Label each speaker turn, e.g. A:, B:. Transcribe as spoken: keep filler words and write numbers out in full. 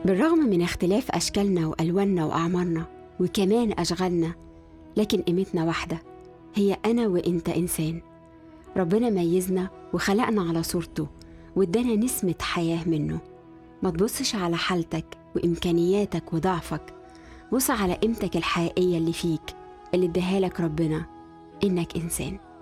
A: بالرغم من اختلاف أشكالنا وألواننا وأعمارنا وكمان أشغالنا، لكن قيمتنا واحدة، هي أنا وإنت إنسان. ربنا ميزنا وخلقنا على صورته وادانا نسمة حياة منه. ما تبصش على حالتك وإمكانياتك وضعفك، بص على قيمتك الحقيقية اللي فيك، اللي اداها لك ربنا، إنك إنسان.